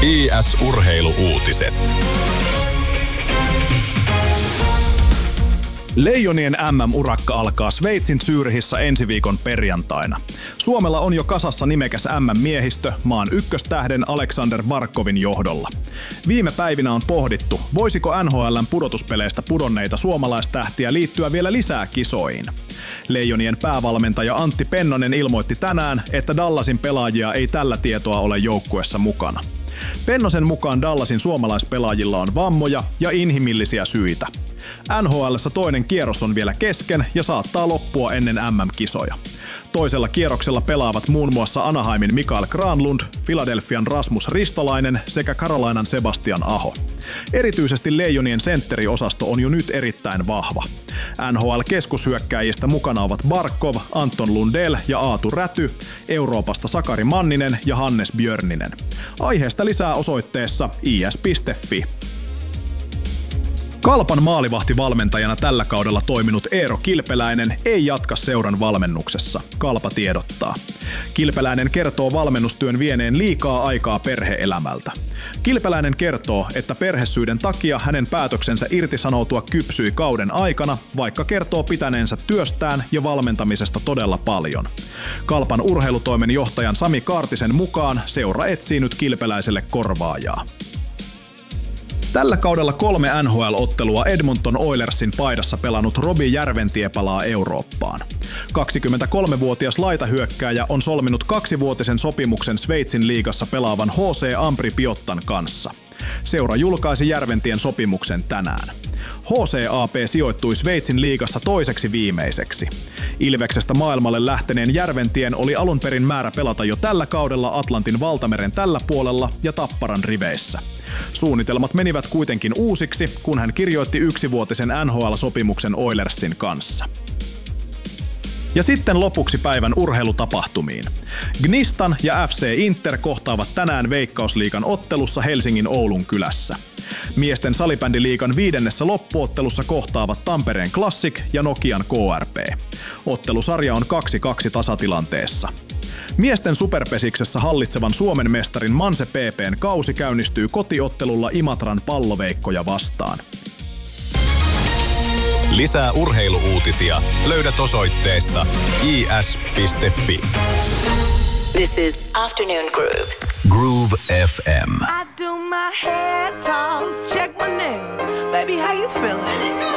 IS-urheilu-uutiset. Leijonien MM-urakka alkaa Sveitsin Zürichissä ensi viikon perjantaina. Suomella on jo kasassa nimekäs MM-miehistö maan ykköstähden Alexander Barkovin johdolla. Viime päivinä on pohdittu, voisiko NHL:n pudotuspeleistä pudonneita suomalaistähtiä liittyä vielä lisää kisoihin. Leijonien päävalmentaja Antti Pennonen ilmoitti tänään, että Dallasin pelaajia ei tällä tietoa ole joukkueessa mukana. Pennosen mukaan Dallasin suomalaispelaajilla on vammoja ja inhimillisiä syitä. NHL:ssä toinen kierros on vielä kesken ja saattaa loppua ennen MM-kisoja. Toisella kierroksella pelaavat muun muassa Anaheimin Mikael Granlund, Philadelphian Rasmus Ristolainen sekä Carolinan Sebastian Aho. Erityisesti Leijonien sentteriosasto on jo nyt erittäin vahva. NHL-keskushyökkäjistä mukana ovat Barkov, Anton Lundell ja Aatu Räty, Euroopasta Sakari Manninen ja Hannes Björninen. Aiheesta lisää osoitteessa is.fi. Kalpan maalivahtivalmentajana tällä kaudella toiminut Eero Kilpeläinen ei jatka seuran valmennuksessa, Kalpa tiedottaa. Kilpeläinen kertoo valmennustyön vieneen liikaa aikaa perhe-elämältä. Kilpeläinen kertoo, että perhesyiden takia hänen päätöksensä irtisanoutua kypsyi kauden aikana, vaikka kertoo pitäneensä työstään ja valmentamisesta todella paljon. Kalpan urheilutoimen johtajan Sami Kaartisen mukaan seura etsii nyt Kilpeläiselle korvaajaa. Tällä kaudella 3 NHL-ottelua Edmonton Oilersin paidassa pelannut Robi Järventie palaa Eurooppaan. 23-vuotias laitahyökkääjä on solminut 2-vuotisen sopimuksen Sveitsin liigassa pelaavan HC Ampri Piottan kanssa. Seura julkaisi Järventien sopimuksen tänään. HCAP sijoittui Sveitsin liigassa toiseksi viimeiseksi. Ilveksestä maailmalle lähteneen Järventien oli alun perin määrä pelata jo tällä kaudella Atlantin valtameren tällä puolella ja Tapparan riveissä. Suunnitelmat menivät kuitenkin uusiksi, kun hän kirjoitti 1-vuotisen NHL-sopimuksen Oilersin kanssa. Ja sitten lopuksi päivän urheilutapahtumiin. Gnistan ja FC Inter kohtaavat tänään Veikkausliigan ottelussa Helsingin Oulun kylässä. Miesten salibändiliigan 5. loppuottelussa kohtaavat Tampereen Classic ja Nokian KRP. Ottelusarja on 2-2 tasatilanteessa. Miesten superpesiksessä hallitsevan Suomen mestarin Manse PP:n kausi käynnistyy kotiottelulla Imatran Palloveikkoja vastaan. Lisää urheilu-uutisia löydät osoitteesta is.fi. This is Afternoon Grooves. Groove FM. I do my hair toss, check my nails. Baby, how you feeling?